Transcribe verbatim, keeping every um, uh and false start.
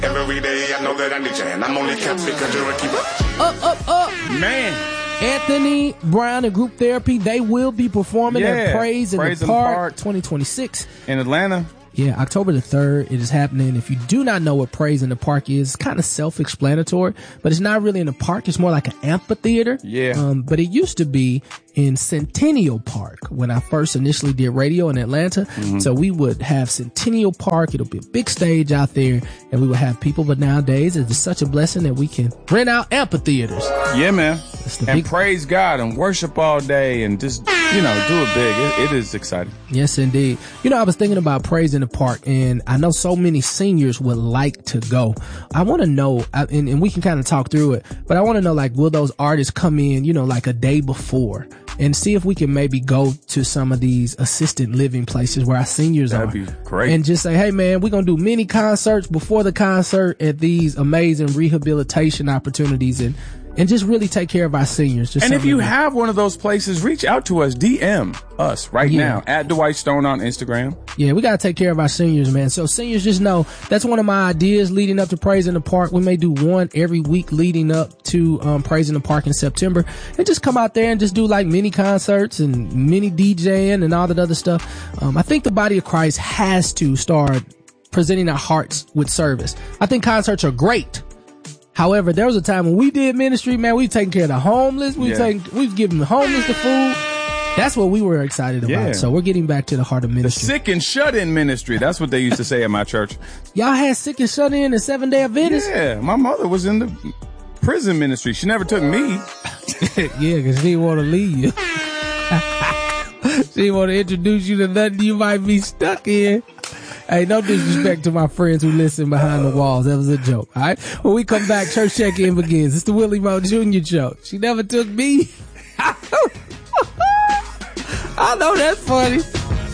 Every day I know that I need you, and I'm only kept because you're a keeper. Up, up, up. Man. Anthony Brown and Group Therapy, they will be performing Yeah. at Praise in Praise the in the Park, Park. twenty twenty-six. In Atlanta. Yeah, October the third, it is happening. If you do not know what Praise in the Park is, it's kind of self-explanatory, but it's not really in the park. It's more like an amphitheater. Yeah. Um, but it used to be in Centennial Park when I first initially did radio in Atlanta. Mm-hmm. So we would have Centennial Park. It'll be a big stage out there and we would have people. But nowadays it's just such a blessing that we can rent out amphitheaters. Yeah, man. the And big- praise God and worship all day and just, you know, do it big. It, it is exciting. Yes, indeed. You know, I was thinking about Praise in the Park, and I know so many seniors would like to go. I want to know, I- and, and we can kind of talk through it, but I want to know, like, will those artists come in, you know, like a day before and see if we can maybe go to some of these assisted living places where our seniors That'd are. be great. And just say, hey, man, we're going to do mini concerts before the concert at these amazing rehabilitation opportunities and and just really take care of our seniors. Just And if something you that- have one of those places, reach out to us. D M us right Yeah. now at Dwight Stone on Instagram. Yeah, we got to take care of our seniors, man. So seniors, just know that's one of my ideas leading up to Praise in the Park. We may do one every week leading up to um, Praise in the Park in September, and just come out there and just do like mini concerts and mini DJing and all that other stuff. Um, I think the body of Christ has to start presenting our hearts with service. I think concerts are great. However, there was a time when we did ministry, man, we taking care of the homeless. We Yeah. taking, we was giving the homeless the food. That's what we were excited about. Yeah. So we're getting back to the heart of The ministry. sick and shut in ministry. That's what they used to say at my church. Y'all had sick and shut in and seven day Adventist? Yeah, my mother was in the prison ministry. She never took me. Yeah, cause she didn't want to leave you. She didn't want to introduce you to nothing you might be stuck in. Hey, no disrespect to my friends who listen behind the walls. That was a joke. All right. When we come back, church check-in begins. It's the Willie Mo Junior Show. She never took me. I know that's funny.